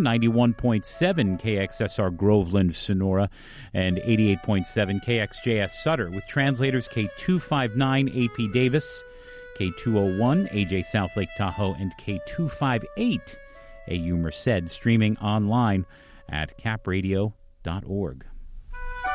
91.7 KXSR Groveland, Sonora, and 88.7 KXJS Sutter, with translators K259 AP Davis, K201 AJ South Lake Tahoe, and K258 AU Merced, streaming online at capradio.org.